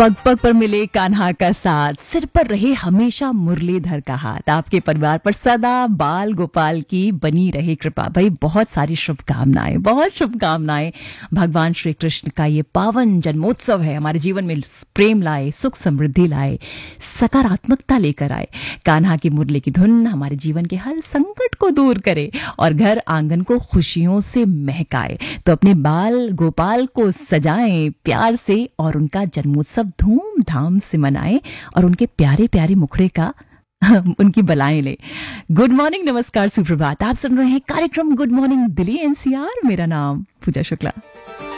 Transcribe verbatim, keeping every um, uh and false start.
पग पग पर मिले कान्हा का साथ, सिर पर रहे हमेशा मुरलीधर का हाथ, आपके परिवार पर सदा बाल गोपाल की बनी रहे कृपा। भाई बहुत सारी शुभकामनाएं, बहुत शुभकामनाएं। भगवान श्री कृष्ण का ये पावन जन्मोत्सव है, हमारे जीवन में प्रेम लाए, सुख समृद्धि लाए, सकारात्मकता लेकर आए। कान्हा की मुरली की धुन हमारे जीवन के हर संकट को दूर करे और घर आंगन को खुशियों से महकाए। तो अपने बाल गोपाल को सजाएं प्यार से और उनका जन्मोत्सव धूमधाम से मनाएं और उनके प्यारे प्यारे मुखड़े का उनकी बलाएं ले। गुड मॉर्निंग, नमस्कार, सुप्रभात। आप सुन रहे हैं कार्यक्रम गुड मॉर्निंग दिल्ली एनसीआर। मेरा नाम पूजा शुक्ला।